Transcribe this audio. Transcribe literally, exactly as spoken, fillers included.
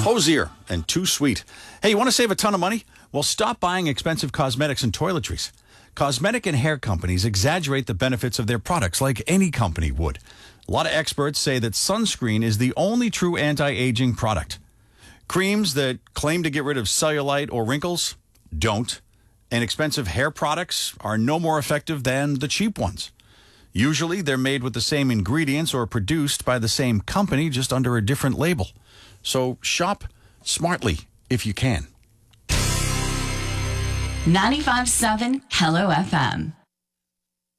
Hosier and Too Sweet. Hey, you want to save a ton of money? Well, stop buying expensive cosmetics and toiletries. Cosmetic and hair companies exaggerate the benefits of their products like any company would. A lot of experts say that sunscreen is the only true anti-aging product. Creams that claim to get rid of cellulite or wrinkles don't. And expensive hair products are no more effective than the cheap ones. Usually, they're made with the same ingredients or produced by the same company, just under a different label. So shop smartly if you can. ninety-five point seven Hello F M.